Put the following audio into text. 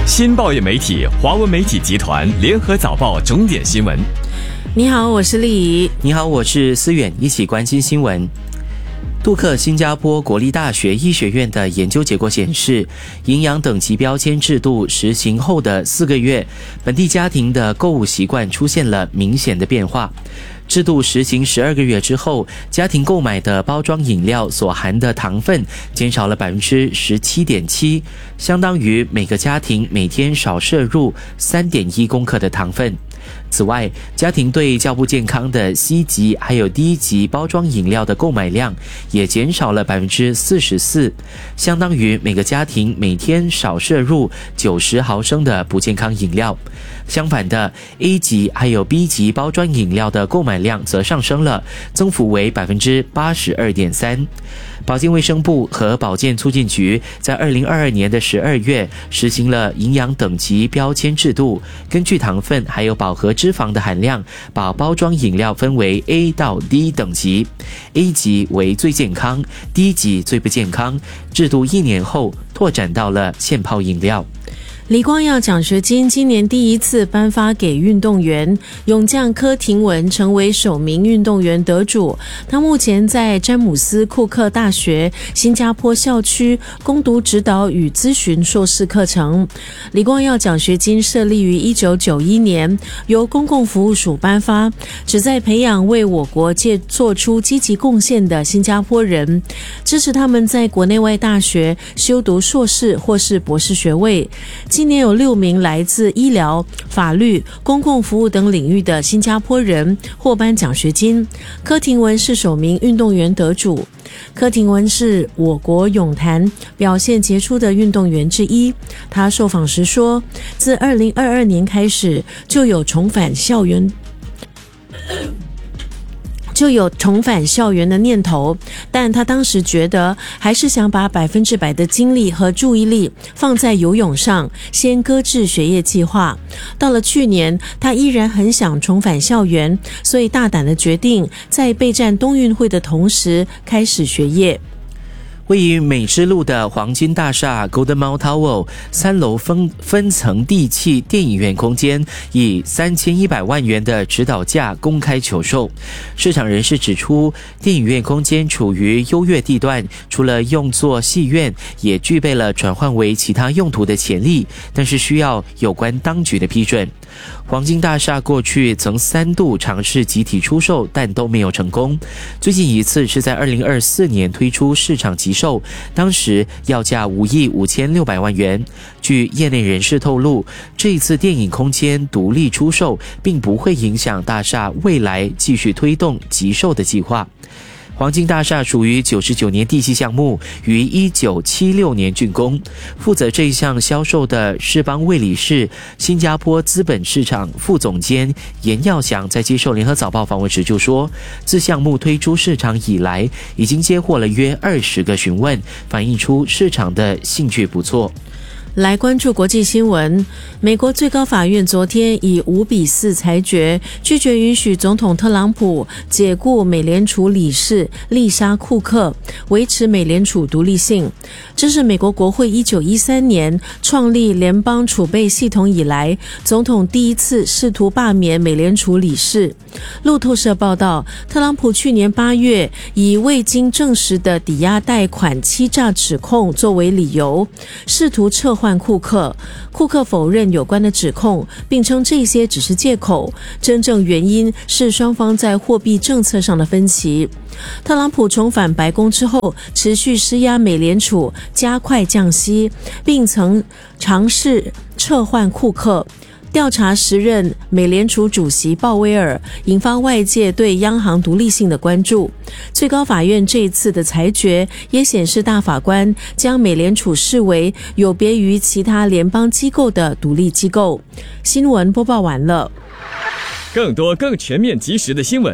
新报业媒体华文媒体集团联合早报重点新闻。 你好，我是丽仪。 你好，我是思远，一起关心新闻。杜克新加坡国立大学医学院的研究结果显示，营养等级标签制度实行后的4个月，本地家庭的购物习惯出现了明显的变化。制度实行12个月之后，家庭购买的包装饮料所含的糖分减少了 17.7%， 相当于每个家庭每天少摄入 3.1 公克的糖分。此外，家庭对较不健康的 C 级还有 D 级包装饮料的购买量也减少了 44%， 相当于每个家庭每天少摄入90毫升的不健康饮料。相反的， A 级还有 B 级包装饮料的购买量则上升了，增幅为 82.3%。保健卫生部和保健促进局在2022年的12月实行了营养等级标签制度，根据糖分还有饱和脂肪的含量，把包装饮料分为 A 到 D 等级， A 级为最健康， D 级最不健康。制度1年后拓展到了现泡饮料。 李光耀奖学金今年第一次颁发给运动员，勇将柯廷文成为首名运动员得主。他目前在詹姆斯库克大学新加坡校区攻读指导与咨询硕士课程。李光耀奖学金设立于1991年，由公共服务署颁发，旨在培养为我国做出积极贡献的新加坡人，支持他们在国内外大学修读硕士或是博士学位。今年有6名来自医疗、法律、公共服务等领域的新加坡人获颁奖学金。柯廷文是首名运动员得主。柯廷文是我国泳坛表现杰出的运动员之一。他受访时说，自2022年开始就有重返校园的念头，但他当时觉得还是想把100%的精力和注意力放在游泳上，先搁置学业计划。到了去年，他依然很想重返校园，所以大胆的决定在备战冬运会的同时开始学业。 位于美之路的黄金大厦 Golden Mile Tower 3楼分层地契电影院空间以3100万元的指导价公开求售。市场人士指出，电影院空间处于优越地段，除了用作戏院，也具备了转换为其他用途的潜力，但是需要有关当局的批准。黄金大厦过去曾3度尝试集体出售，但都没有成功。最近一次是在2024年推出市场集售，当时要价5亿5600万元。据业内人士透露，这一次电影空间独立出售，并不会影响大厦未来继续推动集售的计划。黄金大厦属于99年地契项目，于1976年竣工。负责这一项销售的世邦卫理士新加坡资本市场副总监严耀祥在接受联合早报访问时就说，自项目推出市场以来，已经接获了约20个询问，反映出市场的兴趣不错。 来关注国际新闻。美国最高法院昨天以5-4裁决，拒绝允许总统特朗普解雇美联储理事丽莎·库克，维持美联储独立性。这是美国国会1913年创立联邦储备系统以来，总统第一次试图罢免美联储理事。路透社报道，特朗普去年8月以未经证实的抵押贷款欺诈指控作为理由，试图撤换库克。库克否认有关的指控，并称这些只是借口，真正原因是双方在货币政策上的分歧。特朗普重返白宫之后，持续施压美联储加快降息，并曾尝试撤换库克。调查时任美联储主席鲍威尔，引发外界对央行独立性的关注。最高法院这一次的裁决也显示，大法官将美联储视为有别于其他联邦机构的独立机构。新闻播报完了。 更多更全面及时的新闻